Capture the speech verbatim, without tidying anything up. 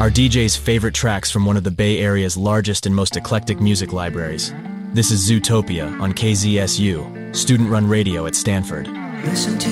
Our D J's favorite tracks from one of the Bay Area's largest and most eclectic music libraries. This is Zootopia on K Z S U, student-run radio at Stanford. Listen to